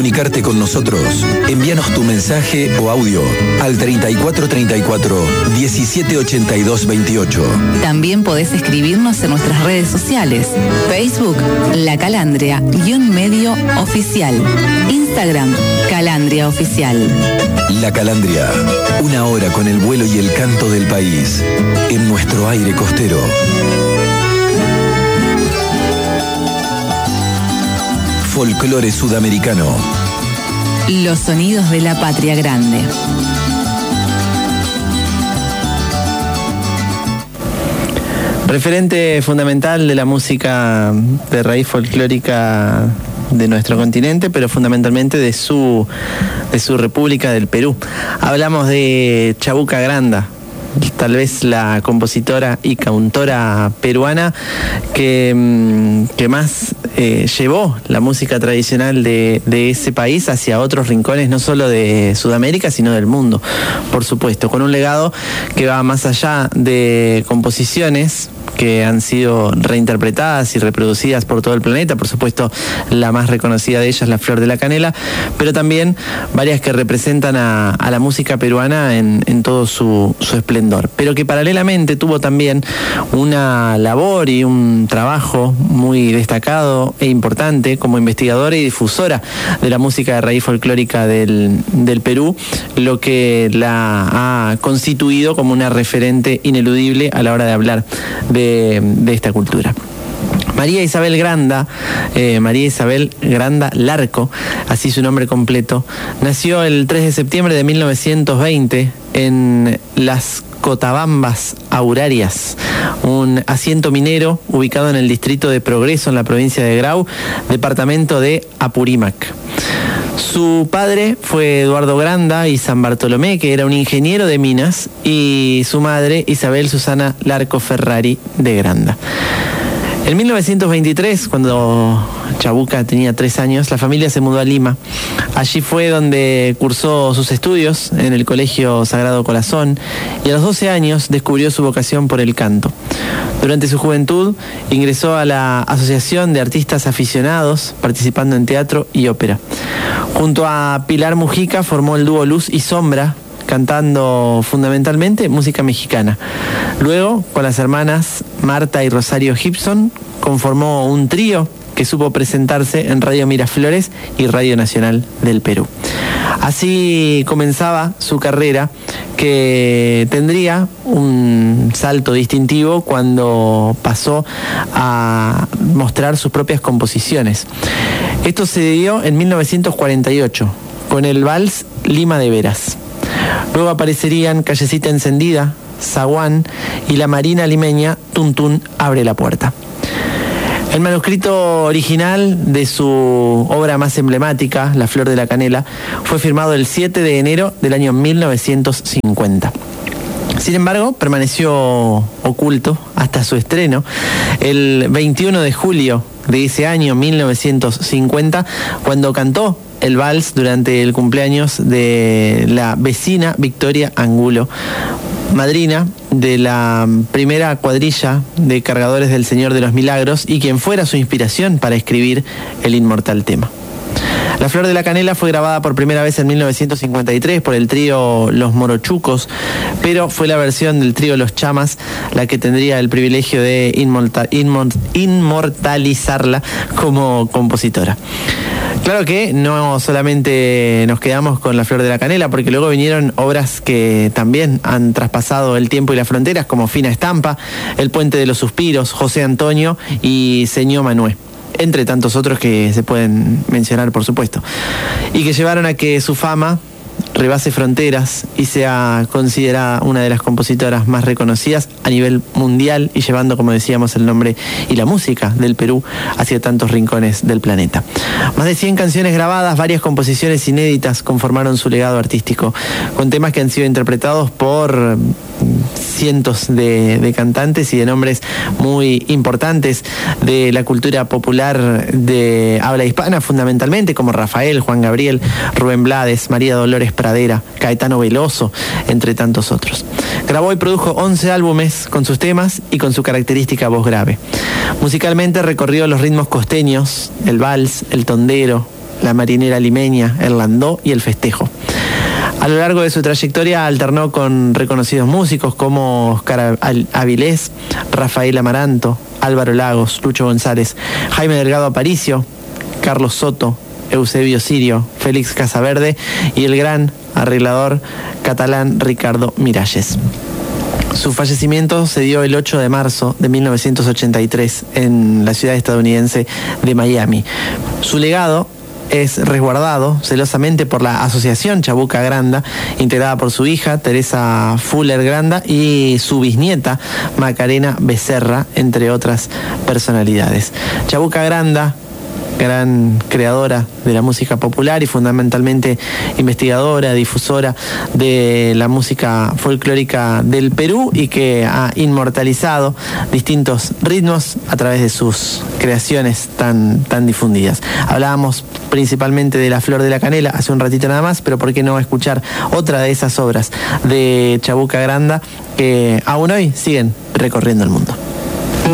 Comunicarte con nosotros, envíanos tu mensaje o audio al 3434 1782 28. También podés escribirnos en nuestras redes sociales: Facebook, La Calandria, _medio oficial. Instagram, Calandria Oficial. La Calandria, una hora con el vuelo y el canto del país, en nuestro aire costero. Folclore sudamericano. Los sonidos de la patria grande. Referente fundamental de la música de raíz folclórica de nuestro continente, pero fundamentalmente de su república, del Perú. Hablamos de Chabuca Granda, tal vez la compositora y cantora peruana que más llevó la música tradicional de ese país hacia otros rincones, no solo de Sudamérica, sino del mundo, por supuesto, con un legado que va más allá de composiciones que han sido reinterpretadas y reproducidas por todo el planeta. Por supuesto, la más reconocida de ellas, La Flor de la Canela, pero también varias que representan a la música peruana en todo su esplendor, pero que paralelamente tuvo también una labor y un trabajo muy destacado e importante como investigadora y difusora de la música de raíz folclórica del Perú, lo que la ha constituido como una referente ineludible a la hora de hablar de esta cultura. María Isabel Granda, María Isabel Granda Larco, así su nombre completo, nació el 3 de septiembre de 1920 en Las Cotabambas Aurarias, un asiento minero ubicado en el distrito de Progreso, en la provincia de Grau, departamento de Apurímac. Su padre fue Eduardo Granda y San Bartolomé, que era un ingeniero de minas, y su madre Isabel Susana Larco Ferrari de Granda. En 1923, cuando Chabuca tenía 3 años, la familia se mudó a Lima. Allí fue donde cursó sus estudios en el Colegio Sagrado Corazón y a los 12 años descubrió su vocación por el canto. Durante su juventud ingresó a la Asociación de Artistas Aficionados, participando en teatro y ópera. Junto a Pilar Mujica formó el dúo Luz y Sombra, cantando fundamentalmente música mexicana. Luego, con las hermanas Marta y Rosario Gibson, conformó un trío que supo presentarse en Radio Miraflores y Radio Nacional del Perú. Así comenzaba su carrera, que tendría un salto distintivo cuando pasó a mostrar sus propias composiciones. Esto se dio en 1948, con el vals Lima de Veras. Luego aparecerían Callecita Encendida, Zaguán y la marina limeña Tuntún Abre la Puerta. El manuscrito original de su obra más emblemática, La Flor de la Canela, fue firmado el 7 de enero del año 1950. Sin embargo, permaneció oculto hasta su estreno el 21 de julio de ese año 1950, cuando cantó el vals durante el cumpleaños de la vecina Victoria Angulo, madrina de la primera cuadrilla de cargadores del Señor de los Milagros y quien fuera su inspiración para escribir el inmortal tema. La Flor de la Canela fue grabada por primera vez en 1953 por el trío Los Morochucos, pero fue la versión del trío Los Chamas la que tendría el privilegio de inmortalizarla como compositora. Claro que no solamente nos quedamos con La Flor de la Canela, porque luego vinieron obras que también han traspasado el tiempo y las fronteras, como Fina Estampa, El Puente de los Suspiros, José Antonio y Señor Manué, entre tantos otros que se pueden mencionar, por supuesto, y que llevaron a que su fama rebase fronteras y sea considerada una de las compositoras más reconocidas a nivel mundial y llevando, como decíamos, el nombre y la música del Perú hacia tantos rincones del planeta. Más de 100 canciones grabadas, varias composiciones inéditas conformaron su legado artístico, con temas que han sido interpretados por cientos de cantantes y de nombres muy importantes de la cultura popular de habla hispana, fundamentalmente, como Rafael, Juan Gabriel, Rubén Blades, María Dolores Pradera, Caetano Veloso, entre tantos otros. Grabó y produjo 11 álbumes con sus temas y con su característica voz grave. Musicalmente recorrió los ritmos costeños, el vals, el tondero, la marinera limeña, el landó y el festejo. A lo largo de su trayectoria alternó con reconocidos músicos como Oscar Avilés, Rafael Amaranto, Álvaro Lagos, Lucho González, Jaime Delgado Aparicio, Carlos Soto, Eusebio Sirio, Félix Casaverde y el gran arreglador catalán Ricardo Miralles. Su fallecimiento se dio el 8 de marzo de 1983 en la ciudad estadounidense de Miami. Su legado es resguardado celosamente por la Asociación Chabuca Granda, integrada por su hija Teresa Fuller Granda y su bisnieta Macarena Becerra, entre otras personalidades. Chabuca Granda, gran creadora de la música popular y fundamentalmente investigadora, difusora de la música folclórica del Perú, y que ha inmortalizado distintos ritmos a través de sus creaciones tan difundidas. Hablábamos principalmente de La Flor de la Canela hace un ratito nada más, pero ¿por qué no escuchar otra de esas obras de Chabuca Granda que aún hoy siguen recorriendo el mundo?